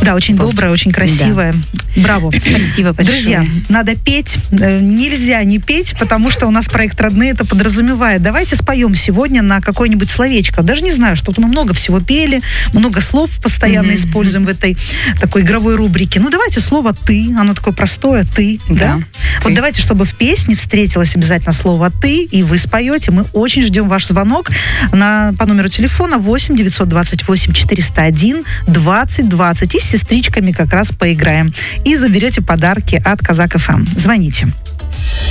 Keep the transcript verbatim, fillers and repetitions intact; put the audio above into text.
Да, очень добрая, очень красивая. Да. Браво. Спасибо большое. Друзья, надо петь. Нельзя не петь, потому что у нас проект «Родные» это подразумевает. Давайте споем сегодня на какое-нибудь словечко. Даже не знаю, что-то мы много всего пели, много слов постоянно mm-hmm. используем в этой такой игровой рубрике. Ну, давайте слово «ты». Оно такое простое. «Ты». Да. да? Вот ты. Давайте, чтобы в песне встретилось обязательно слово «ты», и вы споете. Мы очень ждем ваш звонок на, по номеру телефона восемь девятьсот двадцать восемь четыреста один двадцать двадцать. И с сестричками как раз поиграем. И заберете подарки от Казак эф эм. Звоните.